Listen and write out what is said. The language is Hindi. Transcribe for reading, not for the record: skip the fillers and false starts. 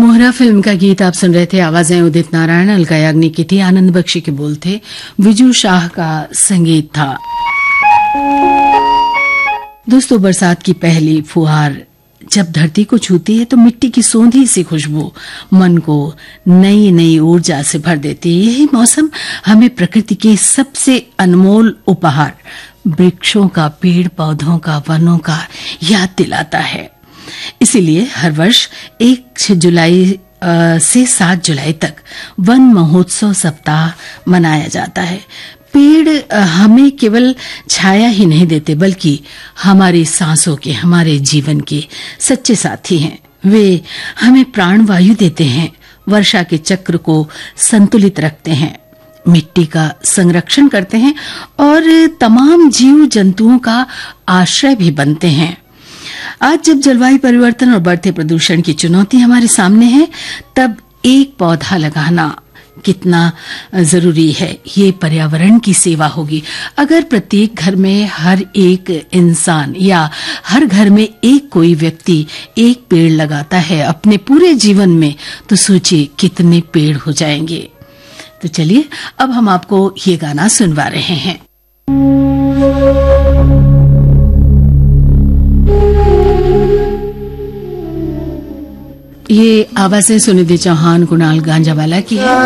मोहरा फिल्म का गीत आप सुन रहे थे। आवाजें उदित नारायण, अलका याग्निक की थी, आनंद बख्शी के बोल थे, विजू शाह का संगीत था। दोस्तों, बरसात की पहली फुहार जब धरती को छूती है तो मिट्टी की सोंधी सी खुशबू मन को नई नई ऊर्जा से भर देती है। यही मौसम हमें प्रकृति के सबसे अनमोल उपहार वृक्षों का, पेड़ पौधों का, वनों का याद दिलाता है। इसीलिए हर वर्ष 1 जुलाई से 7 जुलाई तक वन महोत्सव सप्ताह मनाया जाता है। पेड़ हमें केवल छाया ही नहीं देते, बल्कि हमारी सांसों के, हमारे जीवन के सच्चे साथी हैं। वे हमें प्राणवायु देते हैं, वर्षा के चक्र को संतुलित रखते हैं, मिट्टी का संरक्षण करते हैं और तमाम जीव जंतुओं का आश्रय भी बनते हैं। आज जब जलवायु परिवर्तन और बढ़ते प्रदूषण की चुनौती हमारे सामने है, तब एक पौधा लगाना कितना जरूरी है। ये पर्यावरण की सेवा होगी। अगर प्रत्येक घर में हर एक इंसान या हर घर में एक कोई व्यक्ति एक पेड़ लगाता है अपने पूरे जीवन में, तो सोचिए कितने पेड़ हो जाएंगे। तो चलिए अब हम आपको ये गाना सुनवा रहे हैं। ये आवाजें सुनिधि चौहान, कुणाल गांजावाला की है।